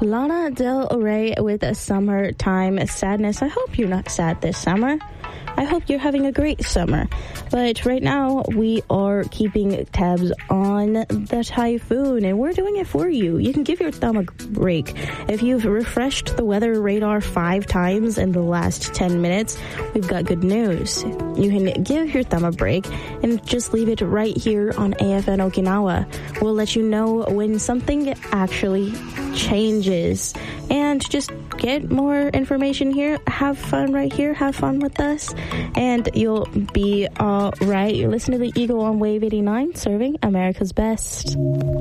Lana Del Rey with a Summertime Sadness. I hope you're not sad this summer. I hope you're having a great summer. But right now, we are keeping tabs on the typhoon, and we're doing it for you. You can give your thumb a break. If you've refreshed the weather radar 5 times in the last 10 minutes, we've got good news. You can give your thumb a break and just leave it right here on AFN Okinawa. We'll let you know when something actually changes. And just get more information here. Have fun right here. Have fun with us. And you'll be all right. You're listening to the Eagle on Wave 89, serving America's best.